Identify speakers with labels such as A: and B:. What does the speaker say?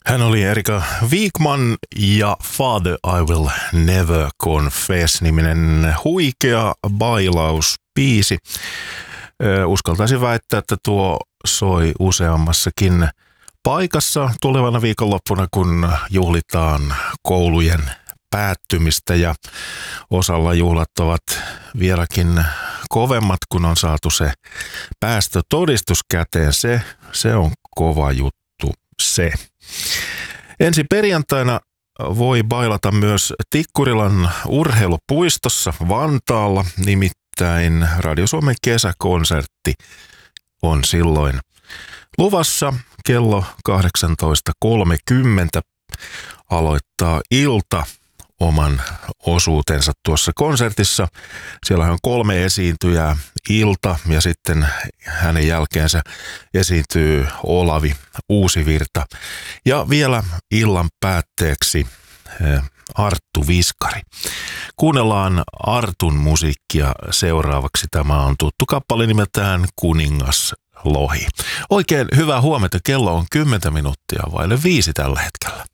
A: Hän oli Erika Wigman ja Father I Will Never Confess-niminen huikea bailauspiisi. Uskaltaisin väittää, että tuo soi useammassakin paikassa tulevana viikonloppuna, kun juhlitaan koulujen päättymistä ja osalla juhlat ovat vieläkin kovemmat, kun on saatu se päästötodistus käteen. Se on kova juttu se. Ensi perjantaina voi bailata myös Tikkurilan urheilupuistossa Vantaalla, nimittäin Radio Suomen kesäkonsertti on silloin luvassa. Kello 18.30 aloittaa ilta oman osuutensa tuossa konsertissa. Siellä on 3 esiintyjää, Ilta ja sitten hänen jälkeensä esiintyy Olavi Uusivirta. Ja vielä illan päätteeksi Arttu Viskari. Kuunnellaan Artun musiikkia seuraavaksi. Tämä on tuttu kappale nimeltään Kuningas Lohi. Oikein hyvää huomenta. Kello on 10 minuuttia vaille 5 tällä hetkellä.